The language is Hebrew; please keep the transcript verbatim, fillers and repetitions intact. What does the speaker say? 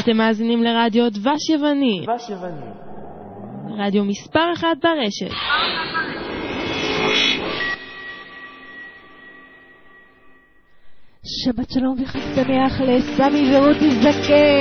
אתם מאזינים לרדיו דבש יווני. דבש יווני. רדיו מספר אחת ברשת. שבת שלום וחג שמח לסמי ורותי זקן.